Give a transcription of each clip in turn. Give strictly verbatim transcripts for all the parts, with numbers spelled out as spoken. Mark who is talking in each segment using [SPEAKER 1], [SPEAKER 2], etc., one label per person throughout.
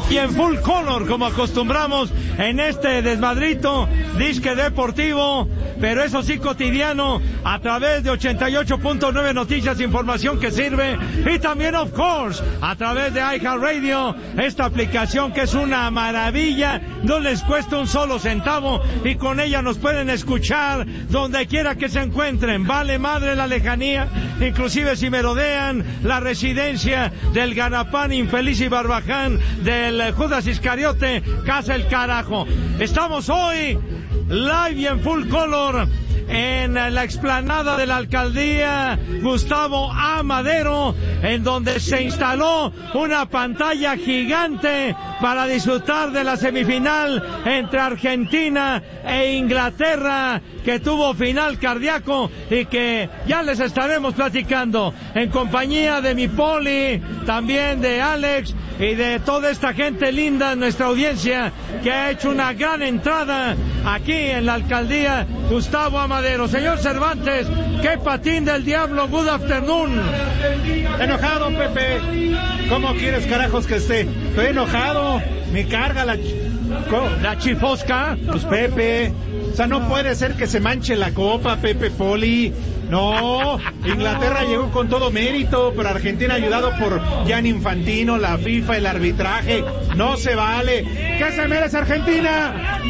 [SPEAKER 1] y en full color, como acostumbramos en este desmadrito, disque deportivo, pero eso sí cotidiano, a través de ochenta y ocho punto nueve Noticias, información que sirve, y también, of course, a través de iHeartRadio, esta aplicación que es una maravilla, no les cuesta un solo centavo, y con ella nos pueden escuchar donde quiera que se encuentren. Vale madre la lejanía, inclusive si merodean la residencia del Ganapán infeliz y barbaján del Judas Iscariote, casa el carajo. Estamos hoy live y en full color en la explanada de la alcaldía Gustavo A. Madero, en donde se instaló una pantalla gigante para disfrutar de la semifinal entre Argentina e Inglaterra, que tuvo final cardíaco y que ya les estaremos platicando en compañía de mi Poli, también de Alex y de toda esta gente linda en nuestra audiencia que ha hecho una gran entrada aquí en la alcaldía Gustavo A. Madero. Señor Cervantes, qué patín del diablo, good afternoon.
[SPEAKER 2] Enojado, Pepe. ¿Cómo quieres, carajos, que esté? Estoy enojado. Me carga la... Ch...
[SPEAKER 1] ¿La chifosca?
[SPEAKER 2] Pues, Pepe... O sea, no puede ser que se manche la copa, Pepe, Poli. No, Inglaterra llegó con todo mérito, pero Argentina ayudado por Gianni Infantino, la FIFA, el arbitraje. No se vale. ¿Qué se merece Argentina?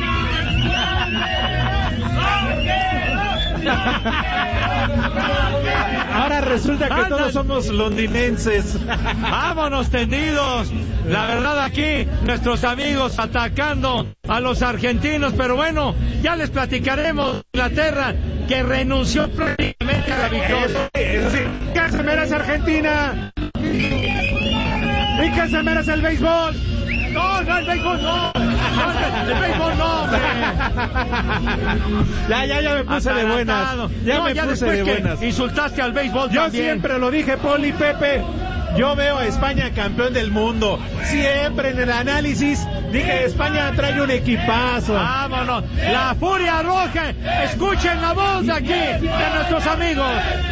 [SPEAKER 2] Ahora resulta que Andan. todos somos londinenses.
[SPEAKER 1] Vámonos tendidos. La verdad, aquí nuestros amigos atacando a los argentinos, pero bueno, ya les platicaremos. Inglaterra, que renunció prácticamente a la victoria.
[SPEAKER 2] ¿Qué se merece Argentina? ¿Y qué se merece el béisbol?
[SPEAKER 1] No, no, el béisbol no. El béisbol no, hombre.
[SPEAKER 2] Ya, ya, ya me puse de buenas. Ya
[SPEAKER 1] no,
[SPEAKER 2] me
[SPEAKER 1] ya
[SPEAKER 2] puse de buenas.
[SPEAKER 1] Insultaste al béisbol
[SPEAKER 2] Yo
[SPEAKER 1] también.
[SPEAKER 2] siempre lo dije, Poli, Pepe. Yo veo a España campeón del mundo. Siempre en el análisis dije, España trae un equipazo.
[SPEAKER 1] Vámonos. La Furia Roja. Escuchen la voz de aquí, de nuestros amigos.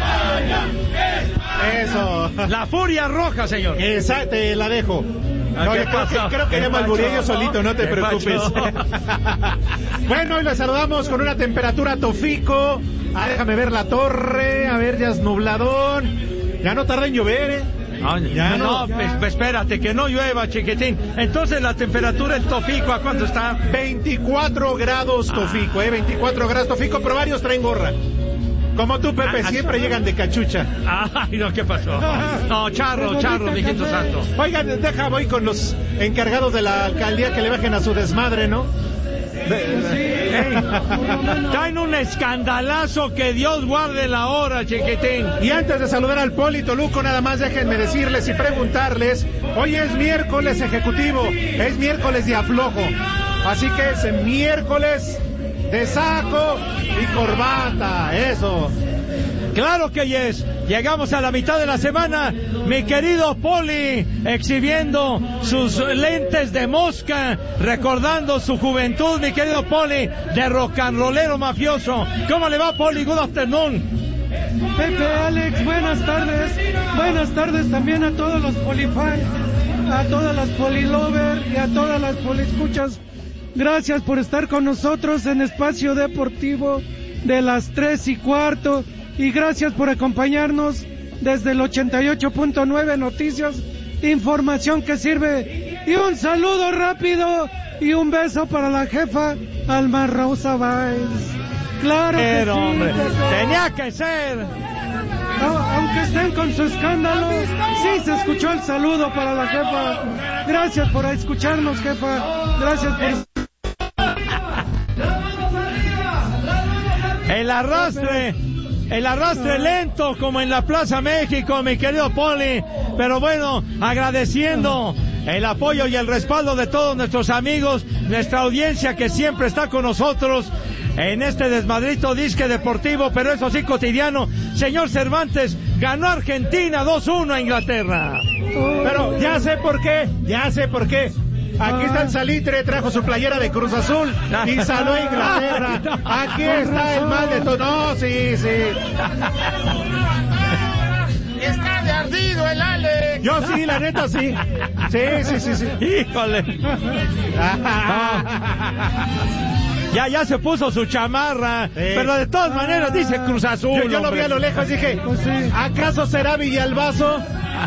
[SPEAKER 2] Eso.
[SPEAKER 1] La Furia Roja, señor.
[SPEAKER 2] Esa te la dejo. No,
[SPEAKER 1] ¿Qué
[SPEAKER 2] creo, que, creo que ya me alburé yo solito, no te preocupes. Bueno, hoy les saludamos con una temperatura tofico. Ah, déjame ver la torre. A ver, ya es nubladón. Ya no tarda en llover, ¿eh?
[SPEAKER 1] Ah, ya no, no ya. Espérate, que no llueva, chiquitín. Entonces la temperatura en Tofico, ¿a cuánto está?
[SPEAKER 2] veinticuatro grados Tofico, ah. eh, veinticuatro grados Tofico, pero varios traen gorra. Como tú, Pepe, ah, siempre ah, llegan de cachucha.
[SPEAKER 1] Ay, no, ¿qué pasó? No, charro, charro, mijito santo.
[SPEAKER 2] Oigan, deja, voy con los encargados de la alcaldía que le bajen a su desmadre, ¿no?
[SPEAKER 1] Hey, traen un escandalazo, que Dios guarde la hora, chiquitín.
[SPEAKER 2] Y antes de saludar al Poli Toluco, nada más déjenme decirles y preguntarles, hoy es miércoles ejecutivo, es miércoles de aflojo, así que es miércoles de saco y corbata, eso.
[SPEAKER 1] Claro que yes. Llegamos a la mitad de la semana, mi querido Poli, exhibiendo sus lentes de mosca, recordando su juventud, mi querido Poli, de rock and rollero mafioso. ¿Cómo le va, Poli? Good afternoon.
[SPEAKER 3] Pepe, Alex, buenas tardes. Buenas tardes también a todos los polifans, a todas las polilovers y a todas las poliescuchas. Gracias por estar con nosotros en Espacio Deportivo de las tres y cuarto. Y gracias por acompañarnos desde el ochenta y ocho punto nueve Noticias, información que sirve. Y un saludo rápido y un beso para la jefa Alma Rosa Báez. Claro que
[SPEAKER 1] Pero,
[SPEAKER 3] sí,
[SPEAKER 1] hombre,
[SPEAKER 3] que
[SPEAKER 1] tenía que ser.
[SPEAKER 3] Aunque estén con su escándalo, sí se escuchó el saludo para la jefa. Gracias por escucharnos, jefa. Gracias por...
[SPEAKER 1] El arrastre, el arrastre lento como en la Plaza México, mi querido Poli, pero bueno, agradeciendo el apoyo y el respaldo de todos nuestros amigos, nuestra audiencia que siempre está con nosotros en este desmadrito disque deportivo, pero eso sí cotidiano. Señor Cervantes, ganó Argentina dos uno a Inglaterra.
[SPEAKER 2] Pero ya sé por qué, ya sé por qué. Aquí está el Salitre, trajo su playera de Cruz Azul y salió a Inglaterra. Aquí está el mal de todo. No, sí, sí.
[SPEAKER 4] Está de ardido el Alex.
[SPEAKER 2] Yo sí, la neta sí. Sí, sí, sí, sí.
[SPEAKER 1] Híjole. Ya, ya se puso su chamarra, sí. Pero de todas maneras dice Cruz Azul.
[SPEAKER 2] Yo, yo lo vi a lo lejos, dije, pues sí. ¿Acaso será Villalbazo?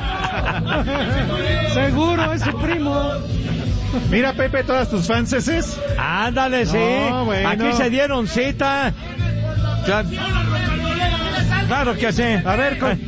[SPEAKER 3] Seguro, es su primo.
[SPEAKER 2] Mira, Pepe, todas tus fanses.
[SPEAKER 1] Ándale, sí. No, bueno. Aquí se dieron cita. Claro, claro que sí.
[SPEAKER 2] A ver, con...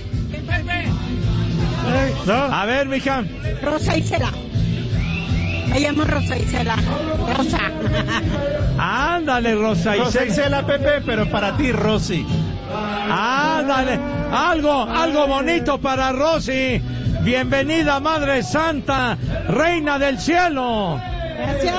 [SPEAKER 1] ¿No? A ver, mija.
[SPEAKER 4] Rosa Isela. Me llamo Rosa Isela. Rosa.
[SPEAKER 1] Ándale, Rosa Isela.
[SPEAKER 2] Rosa Isela, Pepe, pero para ti, Rosy.
[SPEAKER 1] Ándale. Algo, algo bonito para Rosy. Bienvenida, Madre Santa, Reina del Cielo.
[SPEAKER 4] Gracias.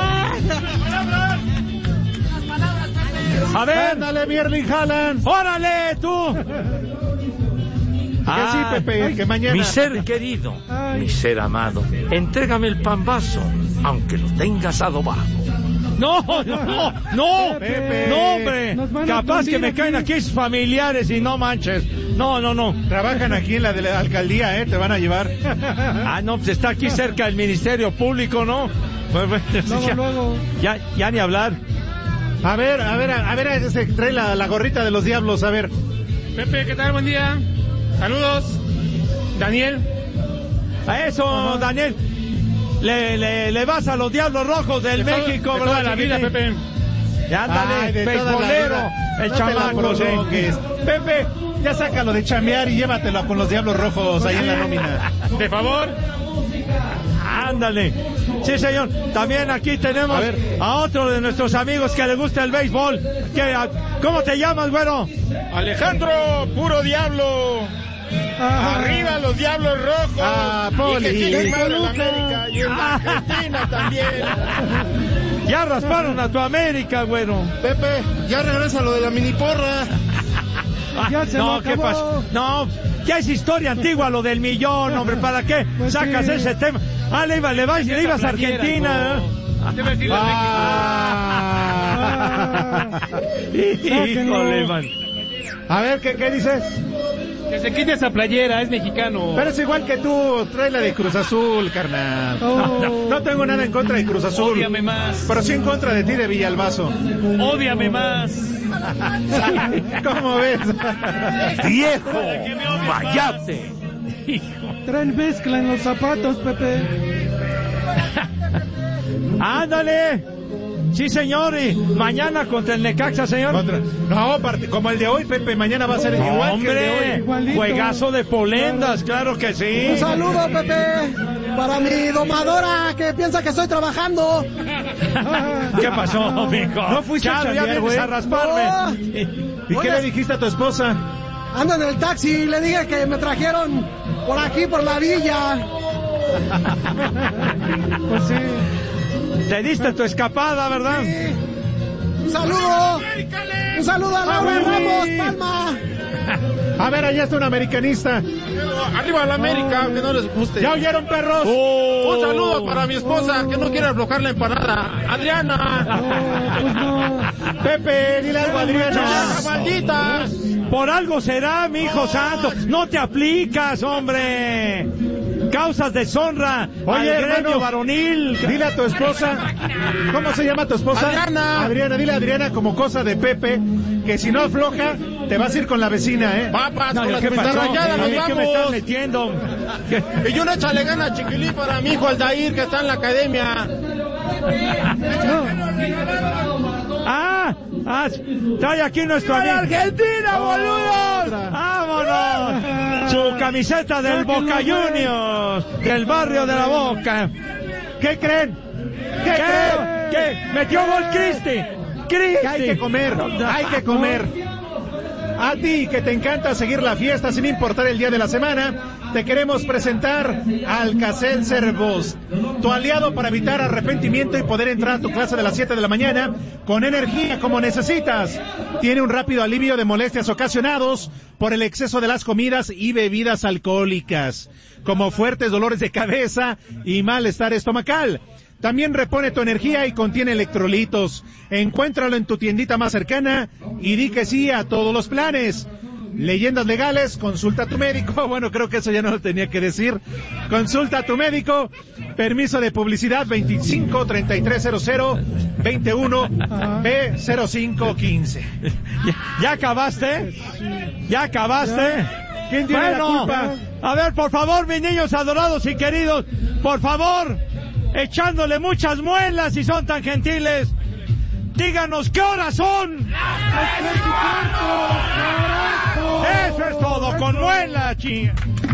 [SPEAKER 1] A ver.
[SPEAKER 2] Ándale, Erling Haaland.
[SPEAKER 1] Órale, tú.
[SPEAKER 2] Que sí, Pepe, ay, que mañana.
[SPEAKER 5] Mi ser querido, ay. Mi ser amado, entrégame el pambazo, aunque lo tengas adobado.
[SPEAKER 1] No, no, no, Pepe. No, hombre. Capaz que me caen aquí sus familiares y no manches. No, no, no.
[SPEAKER 2] Trabajan aquí en la de la alcaldía, ¿eh? Te van a llevar.
[SPEAKER 1] Ah, no, pues está aquí cerca del Ministerio Público, ¿no? Pues, pues,
[SPEAKER 3] luego,
[SPEAKER 1] ya,
[SPEAKER 3] luego.
[SPEAKER 1] Ya, ya ni hablar.
[SPEAKER 2] A ver, a ver, a ver, ese trae la, la gorrita de los diablos, a ver.
[SPEAKER 6] Pepe, ¿qué tal? Buen día. Saludos. Daniel.
[SPEAKER 1] A eso, uh-huh. Daniel. Le, le, le vas a los Diablos Rojos del
[SPEAKER 6] de
[SPEAKER 1] México,
[SPEAKER 6] todo, de
[SPEAKER 1] ¿verdad?
[SPEAKER 6] toda la vida, Pepe.
[SPEAKER 1] Ya ándale, beisbolero, el no chamaco, sí.
[SPEAKER 2] Pepe, ya sácalo de chamear y llévatelo con los Diablos Rojos ahí en la nómina.
[SPEAKER 6] De favor.
[SPEAKER 1] Ándale. Sí, señor. También aquí tenemos a, a otro de nuestros amigos que le gusta el béisbol. ¿Qué, a, ¿Cómo te llamas, güero?
[SPEAKER 6] Alejandro, puro diablo. Ah, arriba los Diablos Rojos.
[SPEAKER 2] Ah, Poli.
[SPEAKER 6] Y que sigue mal en América y en ah. Argentina también.
[SPEAKER 1] Ya rasparon a tu América, güero.
[SPEAKER 6] Pepe, ya regresa lo de la mini porra.
[SPEAKER 3] Ya se
[SPEAKER 1] no,
[SPEAKER 3] lo
[SPEAKER 1] ¿qué pasó? No, ya es historia antigua lo del millón, hombre. ¿Para qué pues sacas sí. ese tema? Ah, le, iba, le, vas, le ibas a Argentina.
[SPEAKER 6] No.
[SPEAKER 1] Ah. Híjole, man.
[SPEAKER 2] A ver, ¿qué, qué dices?
[SPEAKER 6] Que se quite esa playera, es mexicano.
[SPEAKER 2] Pero es igual que tú, trae la de Cruz Azul, carnal. Oh. No, no, no tengo nada en contra de Cruz Azul.
[SPEAKER 6] Ódiame más.
[SPEAKER 2] Pero sí en contra de ti, de Villalbazo.
[SPEAKER 6] Ódiame más.
[SPEAKER 2] ¿Cómo ves?
[SPEAKER 5] ¡Viejo! ¡Mayate!
[SPEAKER 3] Traen mezcla en los zapatos, Pepe.
[SPEAKER 1] ¡Ándale! Sí, señor, y mañana contra el Necaxa, señor.
[SPEAKER 2] Contra... No, como el de hoy, Pepe, mañana va a ser igual
[SPEAKER 1] hombre,
[SPEAKER 2] que el de hoy.
[SPEAKER 1] Igualito. Juegazo de polendas, claro que sí.
[SPEAKER 7] Un saludo, Pepe, para mi domadora que piensa que estoy trabajando.
[SPEAKER 1] ¿Qué pasó, mijo?
[SPEAKER 2] No fuiste
[SPEAKER 1] Charo,
[SPEAKER 2] a chambear, güey.
[SPEAKER 1] A rasparme.
[SPEAKER 7] No.
[SPEAKER 2] ¿Y qué le dijiste a tu esposa?
[SPEAKER 7] Ando en el taxi, le dije que me trajeron por aquí, por la villa.
[SPEAKER 3] Pues sí.
[SPEAKER 1] Te diste tu escapada, ¿verdad?
[SPEAKER 7] Sí. Un saludo. Un saludo a Laura Ramos, Palma.
[SPEAKER 2] A ver, allá está un americanista.
[SPEAKER 6] Arriba la América, oh. Que no les guste.
[SPEAKER 2] ¿Ya oyeron, perros?
[SPEAKER 6] Oh. Un saludo para mi esposa, oh. Que no quiere aflojar la empanada. Adriana.
[SPEAKER 3] Oh, pues no.
[SPEAKER 2] Pepe, dile algo a Adriana.
[SPEAKER 6] Maldita.
[SPEAKER 1] Por algo será, mi hijo oh. santo. No te aplicas, hombre. Causas de deshonra. Oye, al gremio varonil.
[SPEAKER 2] Dile a tu esposa. ¿Cómo se llama tu esposa?
[SPEAKER 6] Adriana.
[SPEAKER 2] Adriana, dile a Adriana como cosa de Pepe que si no afloja te vas a ir con la vecina, ¿eh?
[SPEAKER 6] Papas,
[SPEAKER 1] no,
[SPEAKER 6] con
[SPEAKER 1] ¿qué
[SPEAKER 6] la rayada, nos vamos.
[SPEAKER 1] ¿Qué me estás metiendo?
[SPEAKER 6] Y yo no échale gana, chiquilín, para mi hijo Aldair, que está en la academia.
[SPEAKER 1] Ah, ah, trae aquí nuestro amigo.
[SPEAKER 6] Argentina, oh, boludo.
[SPEAKER 1] Vámonos. Su camiseta del Boca Juniors, del barrio de la Boca. ¿Qué creen? ¿Qué, ¿Qué creen? ¿Qué? Metió gol Cristi. Cristi.
[SPEAKER 2] Hay que comer, hay que comer. A ti que te encanta seguir la fiesta sin importar el día de la semana, te queremos presentar Alka-Seltzer Boost, tu aliado para evitar arrepentimiento y poder entrar a tu clase de las siete de la mañana con energía como necesitas. Tiene un rápido alivio de molestias ocasionados por el exceso de las comidas y bebidas alcohólicas, como fuertes dolores de cabeza y malestar estomacal. También repone tu energía y contiene electrolitos. Encuéntralo en tu tiendita más cercana y di que sí a todos los planes. Leyendas legales, consulta a tu médico. Bueno, creo que eso ya no lo tenía que decir. Consulta a tu médico. Permiso de publicidad veinticinco treinta y tres cero cero veintiuno B cero cinco quince.
[SPEAKER 1] ¿Ya, ya acabaste? ¿Ya acabaste?
[SPEAKER 2] ¿Quién tiene
[SPEAKER 1] bueno,
[SPEAKER 2] la culpa?
[SPEAKER 1] A ver, por favor, mis niños adorados y queridos, por favor, echándole muchas muelas si son tan gentiles, díganos qué horas son. Eso es todo, con muelas, chinga.